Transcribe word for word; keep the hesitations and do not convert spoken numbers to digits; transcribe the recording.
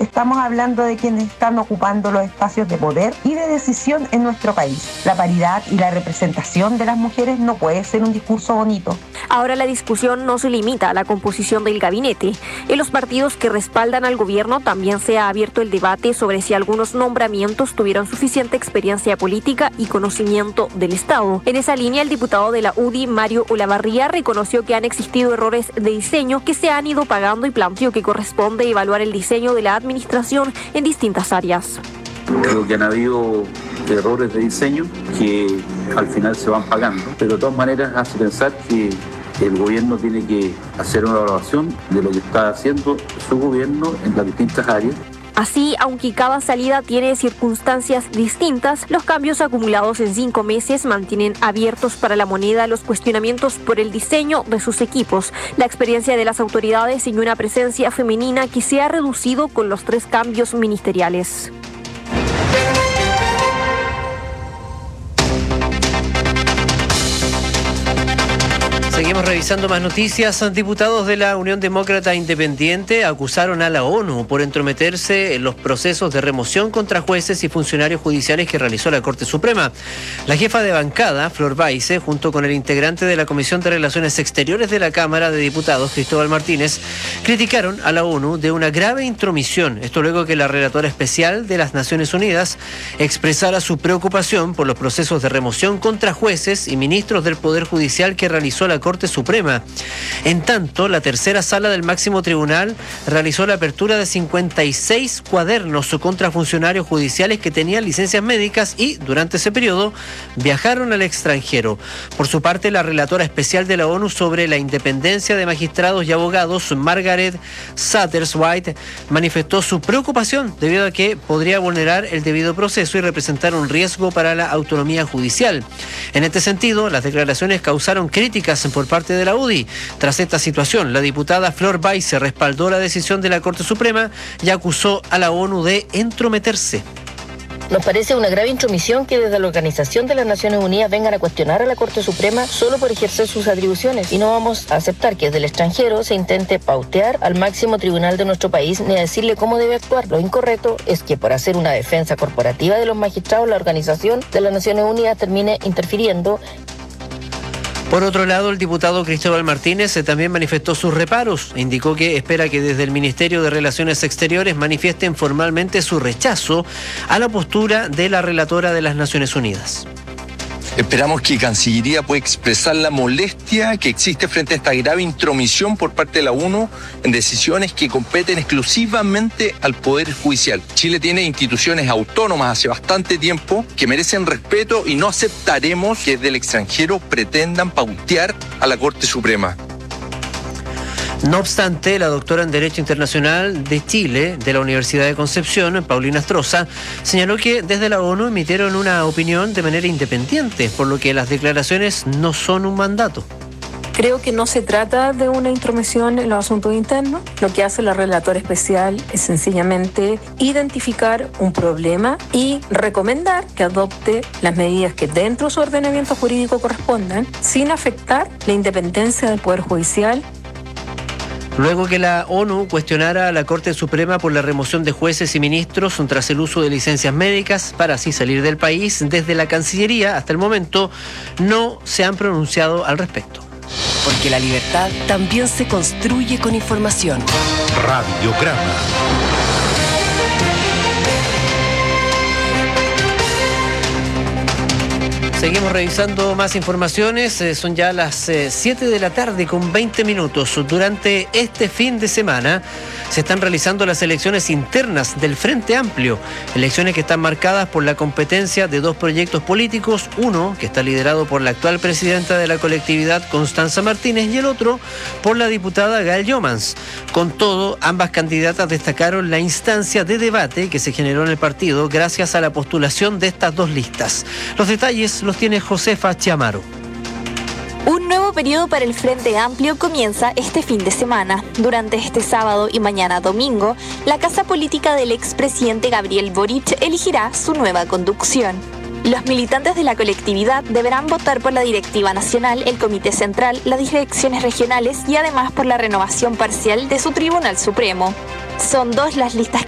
estamos hablando de quienes están ocupando los espacios de poder y de decisión en nuestro país. La paridad y la representación de las mujeres no puede ser un discurso bonito. Ahora la discusión no se limita a la composición del gabinete. En los partidos que respaldan al gobierno también se ha abierto el debate sobre si algunos nombramientos tuvieron suficiente experiencia política y conocimiento del Estado. En esa línea, el diputado de la U D I, Mario Olavarría, reconoció que han existido errores de diseño que se han ido pagando y planteó que corresponde evaluar el diseño de la administración en distintas áreas. Creo que han habido errores de diseño que al final se van pagando, pero de todas maneras hace pensar que el gobierno tiene que hacer una evaluación de lo que está haciendo su gobierno en las distintas áreas. Así, aunque cada salida tiene circunstancias distintas, los cambios acumulados en cinco meses mantienen abiertos para la moneda los cuestionamientos por el diseño de sus equipos, la experiencia de las autoridades y una presencia femenina que se ha reducido con los tres cambios ministeriales. Seguimos revisando más noticias. Diputados de la Unión Demócrata Independiente acusaron a la ONU por entrometerse en los procesos de remoción contra jueces y funcionarios judiciales que realizó la Corte Suprema. La jefa de bancada, Flor Baize, junto con el integrante de la Comisión de Relaciones Exteriores de la Cámara de Diputados, Cristóbal Martínez, criticaron a la ONU de una grave intromisión. Esto luego que la relatora especial de las Naciones Unidas expresara su preocupación por los procesos de remoción contra jueces y ministros del Poder Judicial que realizó la Corte Suprema. En tanto, la tercera sala del máximo tribunal realizó la apertura de cincuenta y seis cuadernos contra funcionarios judiciales que tenían licencias médicas y, durante ese periodo, viajaron al extranjero. Por su parte, la relatora especial de la ONU sobre la independencia de magistrados y abogados, Margaret Satterthwaite, manifestó su preocupación debido a que podría vulnerar el debido proceso y representar un riesgo para la autonomía judicial. En este sentido, las declaraciones causaron críticas por parte de la U D I. Tras esta situación, la diputada Flor Baize respaldó la decisión de la Corte Suprema y acusó a la ONU de entrometerse. Nos parece una grave intromisión que desde la Organización de las Naciones Unidas vengan a cuestionar a la Corte Suprema solo por ejercer sus atribuciones, y no vamos a aceptar que desde el extranjero se intente pautear al máximo tribunal de nuestro país ni a decirle cómo debe actuar. Lo incorrecto es que por hacer una defensa corporativa de los magistrados, la Organización de las Naciones Unidas termine interfiriendo. Por otro lado, el diputado Cristóbal Martínez también manifestó sus reparos. Indicó que espera que desde el Ministerio de Relaciones Exteriores manifiesten formalmente su rechazo a la postura de la relatora de las Naciones Unidas. Esperamos que Cancillería pueda expresar la molestia que existe frente a esta grave intromisión por parte de la ONU en decisiones que competen exclusivamente al Poder Judicial. Chile tiene instituciones autónomas hace bastante tiempo que merecen respeto y no aceptaremos que desde el extranjero pretendan pautear a la Corte Suprema. No obstante, la doctora en Derecho Internacional de Chile, de la Universidad de Concepción, Paulina Astroza, señaló que desde la ONU emitieron una opinión de manera independiente, por lo que las declaraciones no son un mandato. Creo que no se trata de una intromisión en los asuntos internos. Lo que hace la relatora especial es sencillamente identificar un problema y recomendar que adopte las medidas que dentro de su ordenamiento jurídico correspondan, sin afectar la independencia del Poder Judicial. Luego que la ONU cuestionara a la Corte Suprema por la remoción de jueces y ministros tras el uso de licencias médicas para así salir del país, desde la Cancillería hasta el momento no se han pronunciado al respecto. Porque la libertad también se construye con información. Radiograma. Seguimos revisando más informaciones, eh, son ya las eh, siete de la tarde con veinte minutos. Durante este fin de semana se están realizando las elecciones internas del Frente Amplio, elecciones que están marcadas por la competencia de dos proyectos políticos, uno que está liderado por la actual presidenta de la colectividad, Constanza Martínez, y el otro por la diputada Gael Jomans. Con todo, ambas candidatas destacaron la instancia de debate que se generó en el partido gracias a la postulación de estas dos listas. Los detalles los tiene Josefa Chiamaro. Un nuevo periodo para el Frente Amplio comienza este fin de semana. Durante este sábado y mañana domingo, la casa política del expresidente Gabriel Boric elegirá su nueva conducción. Los militantes de la colectividad deberán votar por la directiva nacional, el comité central, las direcciones regionales y además por la renovación parcial de su Tribunal Supremo. Son dos las listas